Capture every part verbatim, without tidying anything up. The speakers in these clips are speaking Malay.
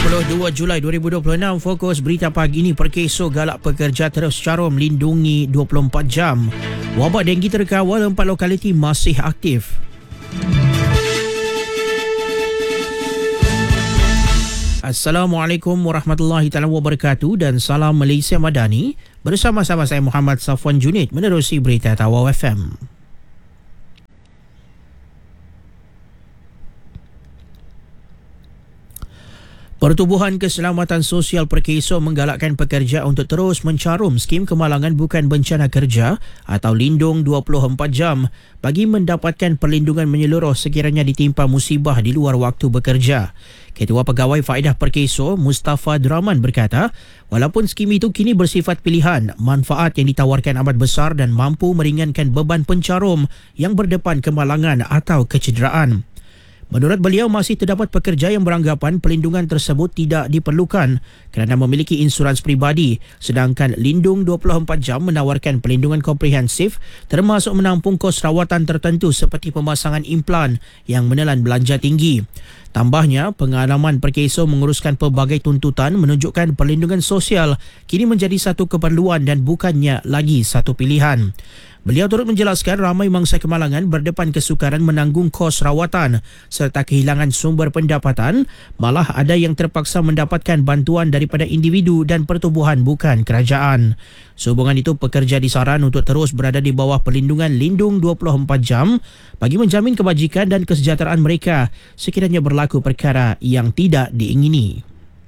puluh dua Julai dua ribu dua puluh enam. Fokus berita pagi ini, perkeso galak pekerja terus carum lindungi dua puluh empat jam. Wabak denggi terkawal, empat lokaliti masih aktif. Assalamualaikum warahmatullahi taala wabarakatuh dan salam Malaysia Madani. Bersama-sama saya Muhammad Safwan Junid menerusi berita Tawau F M. Pertubuhan Keselamatan Sosial Perkeso menggalakkan pekerja untuk terus mencarum skim kemalangan bukan bencana kerja atau Lindung dua puluh empat jam bagi mendapatkan perlindungan menyeluruh sekiranya ditimpa musibah di luar waktu bekerja. Ketua Pegawai Faedah Perkeso, Mustafa Draman berkata, walaupun skim itu kini bersifat pilihan, manfaat yang ditawarkan amat besar dan mampu meringankan beban pencarum yang berdepan kemalangan atau kecederaan. Menurut beliau, masih terdapat pekerja yang beranggapan perlindungan tersebut tidak diperlukan kerana memiliki insurans peribadi, sedangkan Lindung dua puluh empat jam menawarkan perlindungan komprehensif termasuk menampung kos rawatan tertentu seperti pemasangan implan yang menelan belanja tinggi. Tambahnya, pengalaman Perkeso menguruskan pelbagai tuntutan menunjukkan perlindungan sosial kini menjadi satu keperluan dan bukannya lagi satu pilihan. Beliau turut menjelaskan ramai mangsa kemalangan berdepan kesukaran menanggung kos rawatan serta kehilangan sumber pendapatan, malah ada yang terpaksa mendapatkan bantuan daripada individu dan pertubuhan bukan kerajaan. Sehubungan itu, pekerja disaran untuk terus berada di bawah perlindungan Lindung dua puluh empat jam bagi menjamin kebajikan dan kesejahteraan mereka sekiranya berlaku perkara yang tidak diingini.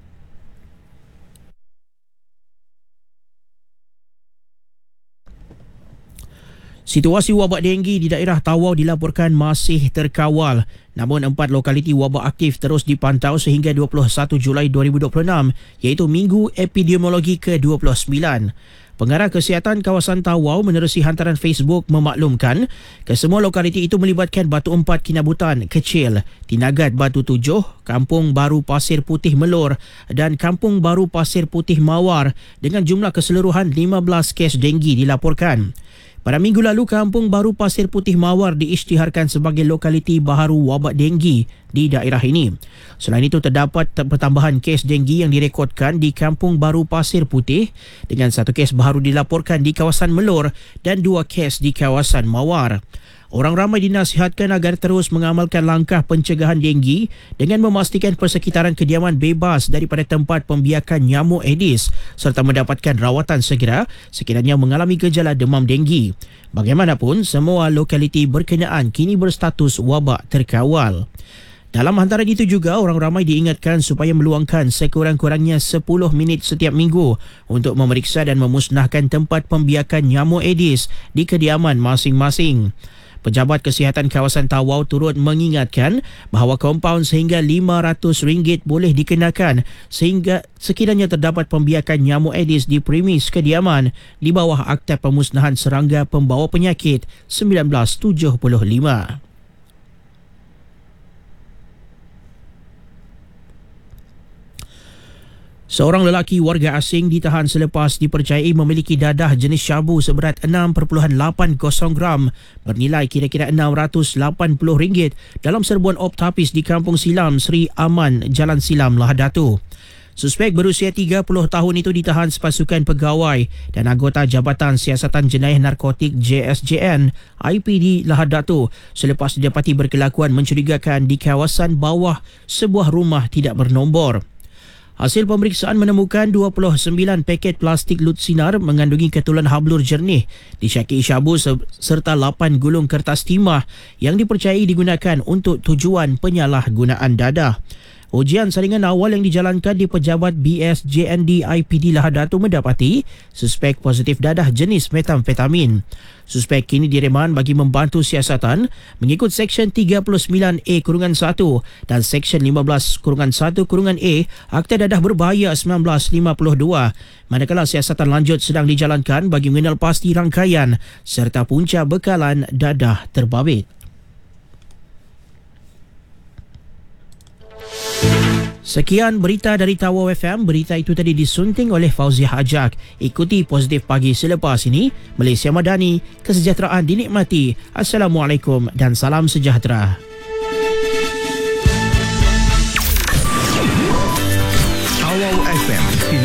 Situasi wabak denggi di daerah Tawau dilaporkan masih terkawal. Namun empat lokaliti wabak aktif terus dipantau sehingga dua puluh satu Julai dua ribu dua puluh enam, iaitu Minggu Epidemiologi ke dua puluh sembilan. Pengarah Kesihatan Kawasan Tawau menerusi hantaran Facebook memaklumkan kesemua lokaliti itu melibatkan Batu Empat Kinabutan Kecil, Tinagat Batu Tujuh, Kampung Baru Pasir Putih Melur dan Kampung Baru Pasir Putih Mawar dengan jumlah keseluruhan lima belas kes denggi dilaporkan. Pada minggu lalu, Kampung Baru Pasir Putih Mawar diisytiharkan sebagai lokaliti baharu wabak denggi di daerah ini. Selain itu, terdapat pertambahan kes denggi yang direkodkan di Kampung Baru Pasir Putih dengan satu kes baharu dilaporkan di kawasan Melur dan dua kes di kawasan Mawar. Orang ramai dinasihatkan agar terus mengamalkan langkah pencegahan denggi dengan memastikan persekitaran kediaman bebas daripada tempat pembiakan nyamuk Aedes serta mendapatkan rawatan segera sekiranya mengalami gejala demam denggi. Bagaimanapun, semua lokaliti berkenaan kini berstatus wabak terkawal. Dalam hantaran itu juga, orang ramai diingatkan supaya meluangkan sekurang-kurangnya sepuluh minit setiap minggu untuk memeriksa dan memusnahkan tempat pembiakan nyamuk Aedes di kediaman masing-masing. Pejabat Kesihatan Kawasan Tawau turut mengingatkan bahawa kompaun sehingga lima ratus ringgit boleh dikenakan sehingga sekiranya terdapat pembiakan nyamuk Aedes di premis kediaman di bawah Akta Pemusnahan Serangga Pembawa Penyakit seribu sembilan ratus tujuh puluh lima. Seorang lelaki warga asing ditahan selepas dipercayai memiliki dadah jenis syabu seberat enam perpuluhan lapan kosong gram bernilai kira-kira enam ratus lapan puluh ringgit dalam serbuan optapis di Kampung Silam, Sri Aman, Jalan Silam, Lahad Datu. Suspek berusia tiga puluh tahun itu ditahan sepasukan pegawai dan anggota Jabatan Siasatan Jenayah Narkotik J S J N I P D Lahad Datu selepas didapati berkelakuan mencurigakan di kawasan bawah sebuah rumah tidak bernombor. Hasil pemeriksaan menemukan dua puluh sembilan paket plastik lut sinar mengandungi ketulan hablur jernih disyaki syabu serta lapan gulung kertas timah yang dipercayai digunakan untuk tujuan penyalahgunaan dadah. Ujian saringan awal yang dijalankan di Pejabat B S J N D I P D Lahad Datu mendapati suspek positif dadah jenis metamfetamin. Suspek kini direman bagi membantu siasatan mengikut Seksyen tiga puluh sembilan A satu dan Seksyen lima belas satu A Akta Dadah Berbahaya seribu sembilan ratus lima puluh dua. Manakala siasatan lanjut sedang dijalankan bagi mengenal pasti rangkaian serta punca bekalan dadah terbabit. Sekian berita dari Tawau F M. Berita itu tadi disunting oleh Fauzi Hajak. Ikuti Positif Pagi selepas ini. Malaysia Madani, kesejahteraan dinikmati. Assalamualaikum dan salam sejahtera. Tawau F M